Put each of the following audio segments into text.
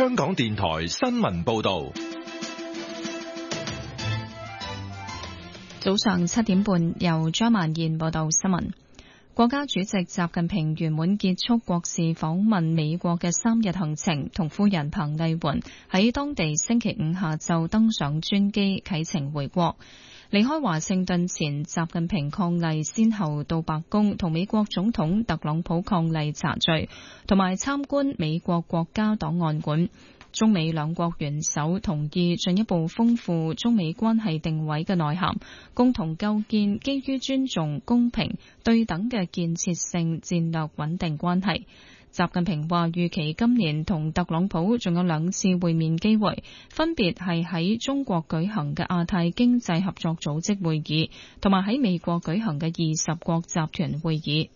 香港電台新聞報道。 早上7點半，由張曼燕報道新聞。國家主席習近平圓滿結束國事訪問美國嘅3日行程，同夫人彭麗媛喺當地星期五下晝登上專機啟程回國。離開華盛頓前，習近平伉儷先後到白宮同美國總統特朗普伉儷茶敘，同埋參觀美國國家檔案館。中美兩國元首同意進一步豐富中美關係定位嘅內涵，共同構建基於尊重、公平、對等嘅建設性戰略穩定關係。習近平話預期今年同特朗普仲有2次會面機會，分別係喺中國舉行嘅亞太經濟合作組織會議，同埋喺美國舉行嘅20國集團會議。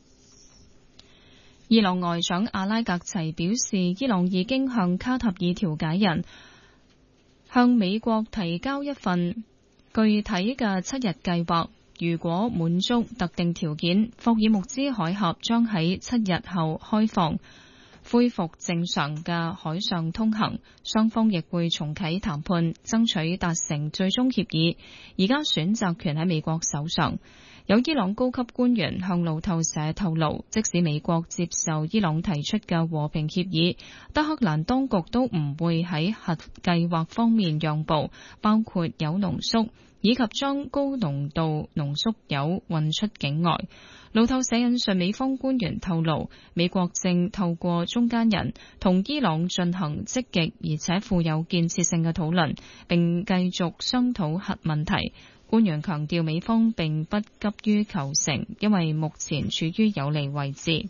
伊朗外長阿拉格齊表示，伊朗已經向卡塔爾調解人向美國提交一份具體嘅7日計劃，如果滿足特定條件，霍爾木茲海峽將喺7日後開放，恢復正常嘅海上通行，雙方亦會重啟談判，爭取達成最終協議。而家選擇權喺美國手上。有伊朗高級官員向路透社透露，即使美國接受伊朗提出嘅和平協議，德黑蘭當局都唔會喺核計劃方面讓步，包括鈾濃縮以及將高濃度濃縮鈾運出境外。路透社引述美方官員透露，美國正透過中間人同伊朗進行積極而且富有建設性嘅討論，並繼續商討核問題。官員強調，美方並不急於求成，因為目前處於有利位置。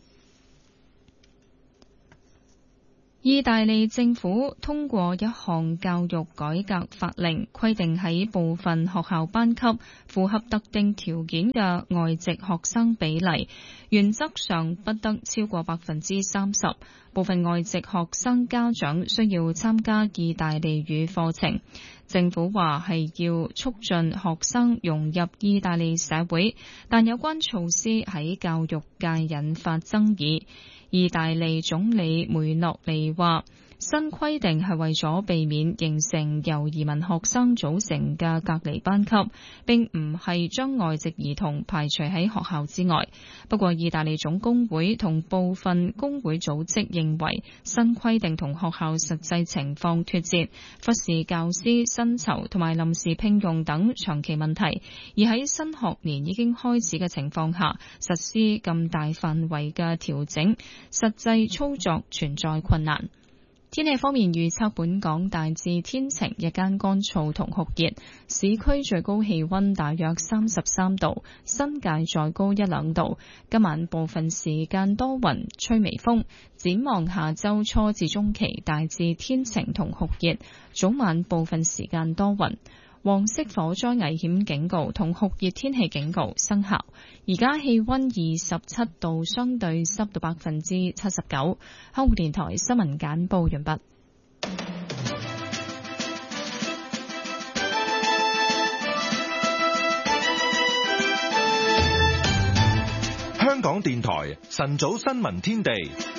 意大利政府通過一項教育改革法令，規定喺部分學校班級符合特定條件嘅外籍學生比例，原則上不得超過30%。部分外籍學生家長需要參加意大利語課程。政府話係要促進學生融入意大利社會，但有關措施喺教育界引發爭議。意大利總理梅諾尼話，新規定係為咗避免形成由移民學生組成嘅隔離班級，並唔係將外籍兒童排除喺學校之外。不過，意大利總工會同部分工會組織認為，新規定同學校實際情況脫節，忽視教師薪酬同埋臨時聘用等長期問題，而喺新學年已經開始嘅情況下，實施咁大範圍嘅調整，實際操作存在困難。天氣方面預測，本港大致天晴，日間乾燥同酷熱，市區最高氣溫大約33度，新界再高1-2度。今晚部分時間多雲，吹微風。展望下周初至中期，大致天晴同酷熱，早晚部分時間多雲。黃色火災危險警告同酷熱天氣警告生效。而家氣溫27度，相對濕度79%。香港電台新聞簡報完畢。 香港電台晨早新聞天地。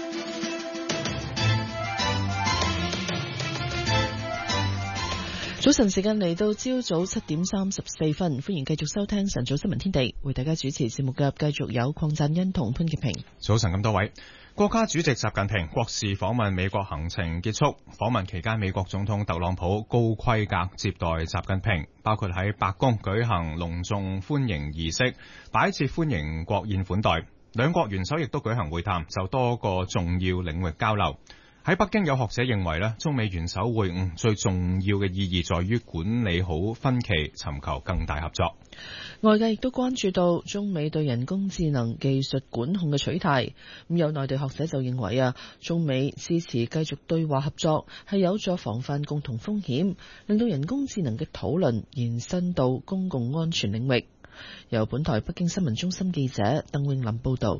早晨時間嚟到朝早7點34分，歡迎繼續收聽晨早新聞天地，為大家主持節目嘅繼續有鄺贊恩同潘潔平。 早晨咁多位，國家主席習近平國事訪問美國行程結束，訪問期間美國總統特朗普高規格接待習近平，包括喺白宮舉行隆重歡迎儀式，擺設歡迎國宴款待。兩國元首亦都舉行會談，就多個重要領域交流。喺北京有學者認為中美元首會晤最重要嘅意義在於管理好分歧，尋求更大合作。 外界亦都關注到中美對人工智能技術管控嘅取態。咁有內地學者就認為中美支持繼續對話合作係有助防範共同風險，令到人工智能嘅討論延伸到公共安全領域。由本台北京新聞中心記者鄧永林報道。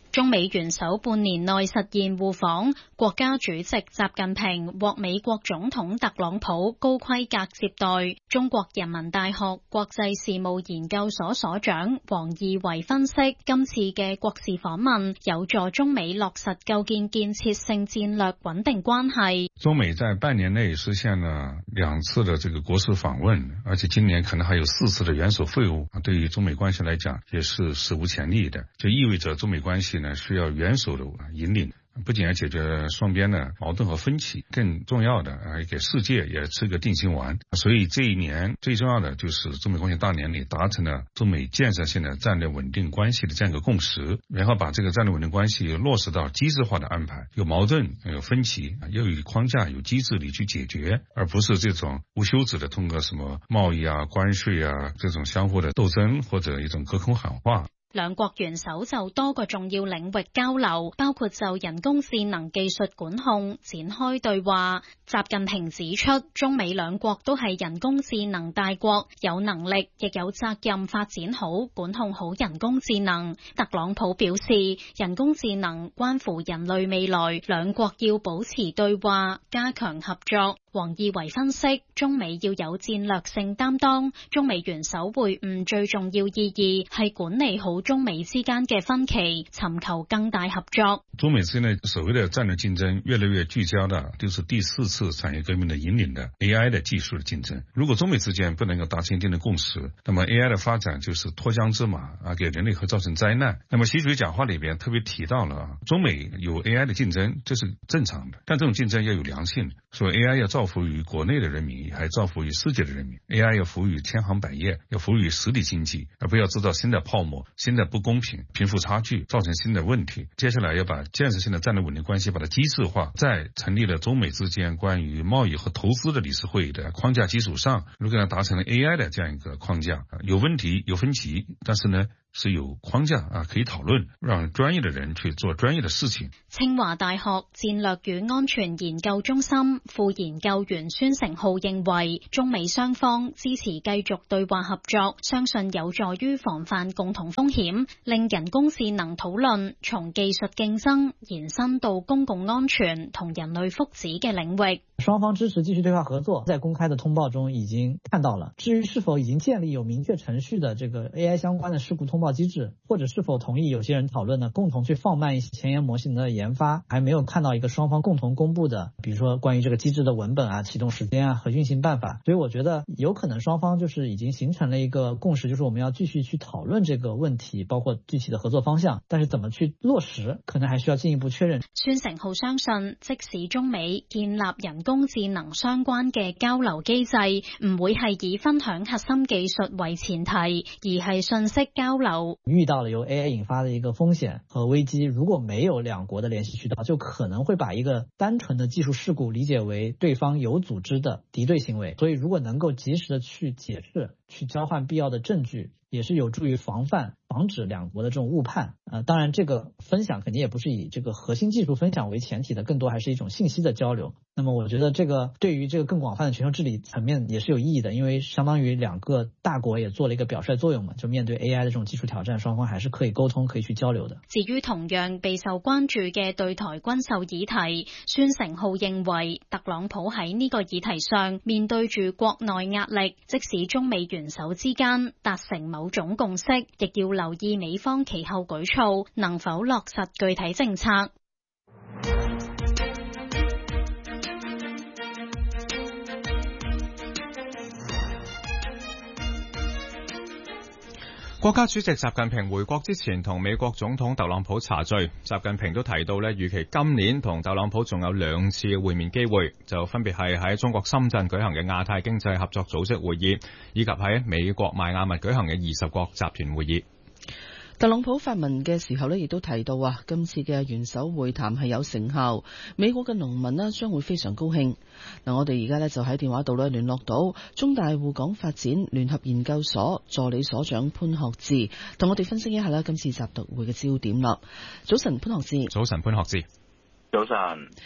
中美元首半年內實現互訪，國家主席習近平獲美國總統特朗普高規格接待。中國人民大學國際事務研究所所長王義維分析，今次嘅國事訪問有助中美落實構建建設性戰略穩定關係。 中美在半年內實現了2次的這個國事訪問，而且今年可能還有4次的元首會晤，對於中美關係來講也是史無前例的，就意味着中美關係呢需要元首的引領，不僅要解決雙邊的矛盾和分歧，更重要的給世界也吃個定心丸。所以這一年最重要的就是中美關係大年裡達成了中美建設性的戰略穩定關係的這樣一個共識，然後把這個戰略穩定關係落實到機制化的安排，有矛盾有分歧要有框架有機制裡去解決，而不是這種無休止的通過什麼貿易啊關稅啊這種相互的鬥爭或者一種隔空喊話。 兩國元首就多個重要領域交流，包括就人工智能技術管控展開對話。習近平指出，中美兩國都係人工智能大國，有能力亦有責任發展好、管控好人工智能。特朗普表示，人工智能關乎人類未來，兩國要保持對話，加強合作。王義維分析，中美要有戰略性擔當，中美元首會晤最重要意義係管理好中美之間嘅分歧，尋求更大合作。 中美之間的所謂的戰略競爭越來越聚焦的，就是第4次產業革命的引領的 AI 的技術的競爭。如果中美之間不能夠達成一定的共識，那麼 AI 的發展就是脫韁之馬啊，給人類會造成災難。那麼習主席講話裏邊特別提到了中美有 AI 的競爭，這是正常的，但這種競爭要有良性，所以 AI 要造福於國內的人民，還造福於世界的人民。AI 要服務於千行百業，要服務於實體經濟，而不要製造新的泡沫、新的不公平、貧富差距，造成新的問題。接下來要把建設性的戰略穩定關係把它機制化，在成立了中美之間關於貿易和投資的理事會的框架基礎上，如果要達成了 AI 的這樣一個框架，有問題有分歧，但是呢是有框架啊，可以討論，讓專業的人去做專業的事情。 清華大學戰略與安全研究中心副研究員孫成浩認為，中美雙方支持繼續對話合作，相信有助於防範共同風險，令人工智能討論從技術競爭延伸到公共安全同人類福祉嘅領域。 雙方支持繼續對話合作，在公開的通報中已經看到了。至於是否已經建立有明確程序的這個 AI 相關的事故通報機制，或者是否同意有些人討論呢，共同去放慢一些前沿模型的研發，還沒有看到一個雙方共同公布的，比如說關於這個機制的文本啊、啟動時間啊和運行辦法。所以我覺得有可能雙方就是已經形成了一個共識，就是我們要繼續去討論這個問題，包括具體的合作方向，但是怎麼去落實，可能還需要進一步確認。 孫成浩相信，即使中美建立人工智能相關嘅交流機制，唔會係以分享核心技術為前提，而係信息交流。 遇到了由 AI 引發的一個風險和危機，如果沒有兩國的聯繫渠道，就可能會把一個單純的技術事故理解為對方有組織的敵對行為。所以如果能夠及時的去解釋，去交換必要的證據，也是有助於防止兩國的這種誤判。當然這個分享肯定也不是以這個核心技術分享為前提的，更多還是一種信息的交流。那麼我覺得這個對於這個更廣泛的全球治理層面也是有意義的，因為相當於兩個大國也做了一個表率作用嘛，就面對 AI 的這種技術挑戰，雙方還是可以溝通可以去交流的。 至於同樣備受關注嘅對台軍售議題，孫成浩認為特朗普喺呢個議題上面對住國內壓力，即使中美元首之間達成某種共識，亦要留意美方其後舉措能否落實具體政策。 國家主席習近平回國之前同美國總統特朗普茶敘，習近平都提到呢，預期今年同特朗普仲有2次嘅會面機會，就分別係喺中國深圳舉行嘅亞太經濟合作組織會議，以及喺美國邁阿密舉行嘅20國集團會議。 特朗普發文嘅時候呢，亦都提到今次嘅元首會談係有成效，美國嘅農民呢將會非常高興。嗱，我哋而家呢就喺電話度呢聯絡到中大滬港發展聯合研究所助理所長潘學智，同我哋分析一下呢今次習特會嘅焦點啦。早晨，潘學智。 早晨，潘學智。 早晨。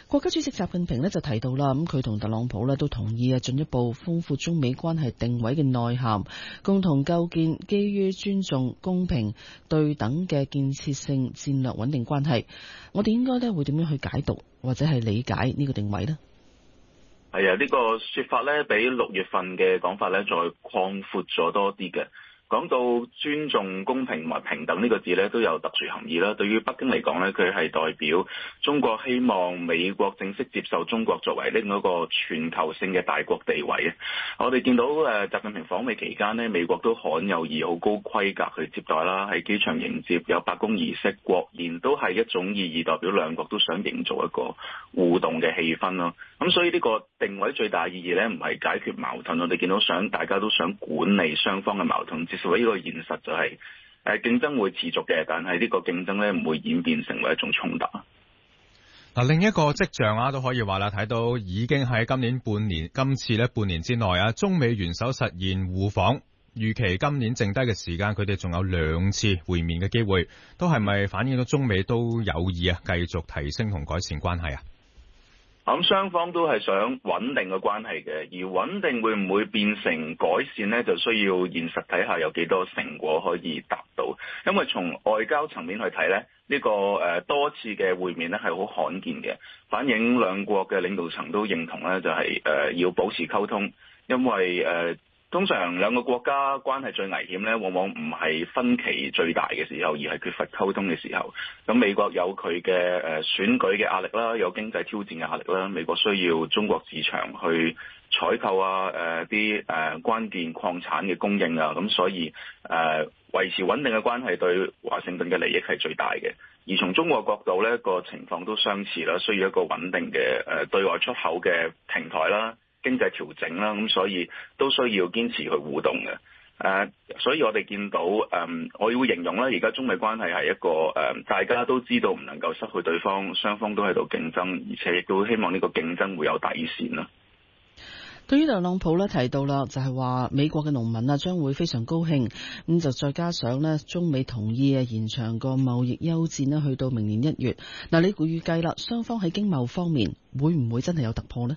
國家主席習近平呢就提到啦，咁佢同特朗普呢都同意進一步豐富中美關係定位嘅內涵，共同構建基於尊重、公平、對等嘅建設性戰略穩定關係。我哋應該呢會點樣去解讀或者係理解呢個定位呢？ 係啊，呢個說法呢比6月份嘅講法呢再擴闊咗多啲嘅。講到尊重、公平同埋平等呢個字呢，都有特殊含義啦。對於北京嚟講呢，佢係代表中國希望美國正式接受中國作為另一個全球性嘅大國地位。我哋見到習近平訪美期間呢，美國都罕有以好高規格去接待啦，喺機場迎接，有白宮儀式、國宴，都係一種意義，代表兩國都想營造一個互動嘅氣氛咯。咁所以呢個定位最大意義呢，唔係解決矛盾，我哋見到大家都想管理雙方嘅矛盾。所以呢個現實就係競爭會持續嘅，但係呢個競爭咧唔會演變成為一種衝突。 嗱，另一個跡象啊，都可以話啦，睇到已經喺今次咧半年之內啊，中美元首實現互訪，預期今年剩低嘅時間，佢哋仲有2次會面嘅機會，都係咪反映到中美都有意啊，繼續提升同改善關係啊？ 咁雙方都係想穩定嘅關係嘅，而穩定會唔會變成改善呢？就需要現實睇下有幾多成果可以達到。因為從外交層面去睇呢，呢個多次嘅會面呢係好罕見嘅，反映兩國嘅領導層都認同呢，就係要保持溝通，因為通常兩個國家關係最危險呢，往往唔係分歧最大嘅時候，而係缺乏溝通嘅時候。咁美國有佢嘅選舉嘅壓力啦，有經濟挑戰嘅壓力啦。美國需要中國市場去採購啊，啲關鍵礦產嘅供應啊。咁所以維持穩定嘅關係對華盛頓嘅利益係最大嘅。而從中國角度呢，個情況都相似啦，需要一個穩定嘅對外出口嘅平台啦。經濟調整啦，咁所以都需要堅持去互動嘅。所以我哋見到我要形容咧，而家中美關係係一個大家都知道唔能夠失去對方，雙方都喺度競爭，而且亦都希望呢個競爭會有底線啦。 對於特朗普咧提到啦，就係話美國嘅農民啊將會非常高興，咁就再加上咧中美同意延長個貿易休戰咧去到明年1月。嗱，你預計啦，雙方喺經貿方面會唔會真係有突破呢？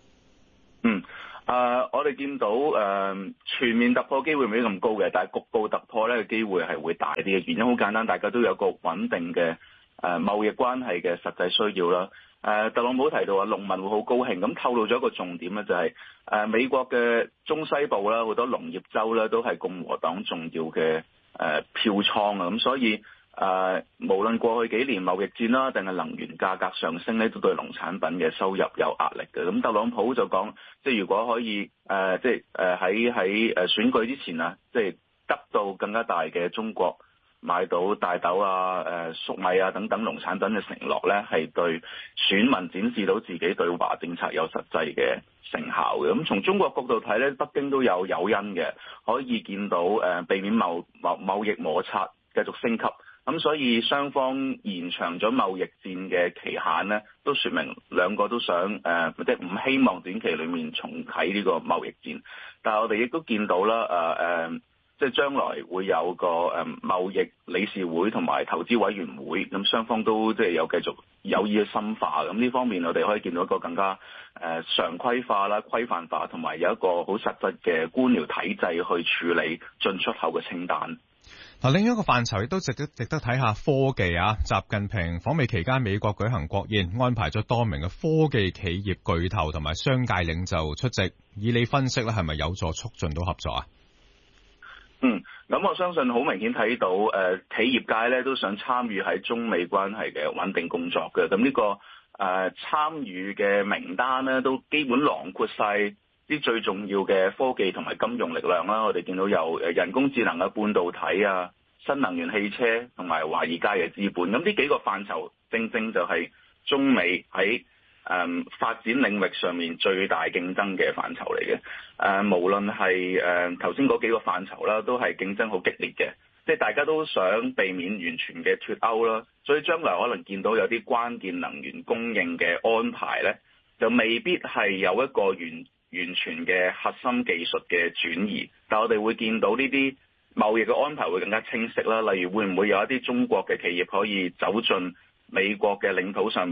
我哋見到全面突破機會未必咁高嘅，但係局部突破咧嘅機會係會大啲嘅。原因好簡單，大家都有個穩定嘅貿易關係嘅實際需要啦。特朗普提到話農民會好高興，咁透露咗一個重點咧，就係美國嘅中西部啦，好多農業州咧都係共和黨重要嘅票倉啊，咁所以無論過去幾年貿易戰啦，定係能源價格上升咧，都對農產品嘅收入有壓力嘅。咁特朗普就講，即係如果可以喺選舉之前啊，即係得到更加大嘅中國買到大豆啊、粟米啊等等農產品嘅承諾咧，係對選民展示到自己對華政策有實際嘅成效嘅。咁從中國角度睇咧，北京都有誘因嘅，可以見到避免貿易摩擦繼續升級。咁所以雙方延長咗貿易戰嘅期限呢，都說明兩個都想即係唔希望短期裏面重啟呢個貿易戰。但係我哋亦都見到啦，即係將來會有個貿易理事會同埋投資委員會，咁雙方都即係有繼續有意嘅深化。咁呢方面我哋可以見到一個更加常規化啦、規範化，同埋有一個好實質嘅官僚體制去處理進出口嘅清單。 嗱，另一個範疇亦都值得睇下科技啊。習近平訪美期間，美國舉行國宴，安排咗多名嘅科技企業巨頭同埋商界領袖出席。以你分析咧，係咪有助促進到合作啊？ 咁我相信好明顯睇到企業界咧都想參與喺中美關係嘅穩定工作嘅。咁呢個參與嘅名單咧都基本囊括晒啲最重要嘅科技同埋金融力量啦。我哋見到有人工智能嘅半導體啊、新能源汽車同埋華爾街嘅資本。咁呢幾個範疇正正就係中美喺發展領域上面最大競爭嘅範疇嚟嘅。無論係頭先嗰幾個範疇啦，都係競爭好激烈嘅。即係大家都想避免完全嘅脫歐啦，所以將來可能見到有啲關鍵能源供應嘅安排咧，就未必係有一個完全嘅核心技術嘅轉移。但我哋會見到呢啲貿易嘅安排會更加清晰啦。例如會唔會有一啲中國嘅企業可以走進美國嘅領土上面，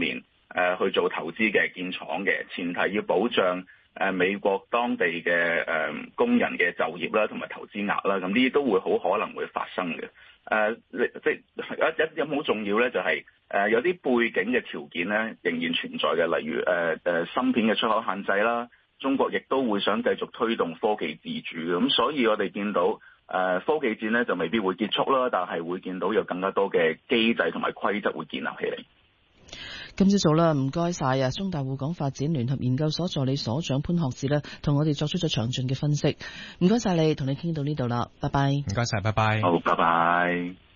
去做投資嘅建廠嘅，前提要保障美國當地嘅工人嘅就業啦，同埋投資額啦，咁呢啲都會好可能會發生嘅。即係有好重要咧，就係有啲背景嘅條件咧仍然存在嘅，例如芯片嘅出口限制啦，中國亦都會想繼續推動科技自主，咁所以我哋見到科技戰咧就未必會結束啦，但係會見到有更加多嘅機制同埋規則會建立起嚟。 今朝早啦，唔該晒啊！中大滬港發展聯合研究所助理所長潘學智呢，同我哋作出咗詳盡嘅分析。唔該晒你，同你傾到呢度啦，拜拜。 唔該晒，拜拜。 好，拜拜。